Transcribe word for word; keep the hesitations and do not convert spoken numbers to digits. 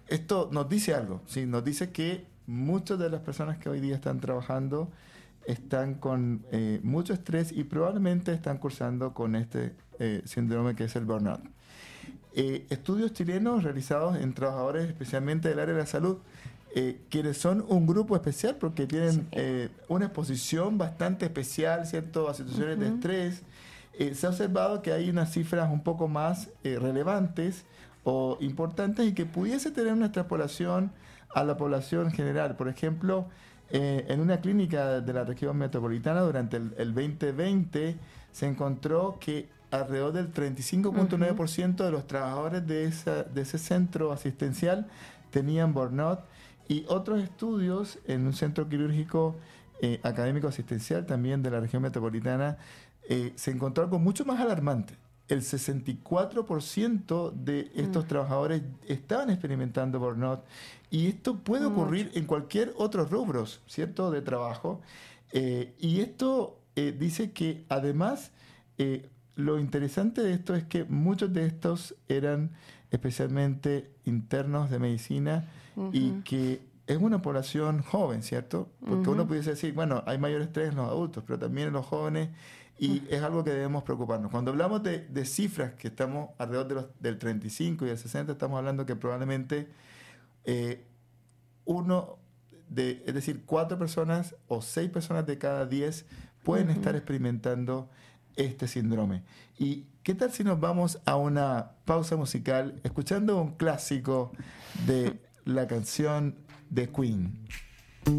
esto nos dice algo, ¿sí? Nos dice que muchas de las personas que hoy día están trabajando están con eh, mucho estrés y probablemente están cursando con este eh, síndrome que es el burnout. Eh, estudios chilenos realizados en trabajadores especialmente del área de la salud, eh, quienes son un grupo especial porque tienen sí. eh, una exposición bastante especial, ¿cierto?, a situaciones uh-huh. de estrés. Eh, se ha observado que hay unas cifras un poco más eh, relevantes o importantes y que pudiese tener una extrapolación a la población general. Por ejemplo, eh, en una clínica de la región metropolitana durante el, el veinte veinte se encontró que alrededor del treinta y cinco punto nueve por ciento uh-huh. de los trabajadores de, esa, de ese centro asistencial tenían burnout, y otros estudios en un centro quirúrgico eh, académico asistencial también de la región metropolitana eh, se encontró algo mucho más alarmante. El sesenta y cuatro por ciento de estos mm. trabajadores estaban experimentando burnout, y esto puede ocurrir Mucho. en cualquier otro rubro, ¿cierto?, de trabajo. Eh, y esto eh, dice que además eh, lo interesante de esto es que muchos de estos eran especialmente internos de medicina uh-huh. y que es una población joven, ¿cierto? Porque uh-huh. uno pudiese decir, bueno, hay mayor estrés en los adultos, pero también en los jóvenes, y uh-huh. es algo que debemos preocuparnos. Cuando hablamos de, de cifras que estamos alrededor de los, del treinta y cinco y del sesenta, estamos hablando que probablemente eh, uno, de, es decir, cuatro personas o seis personas de cada diez pueden uh-huh. estar experimentando este síndrome. ¿Y qué tal si nos vamos a una pausa musical escuchando un clásico de la canción de Queen?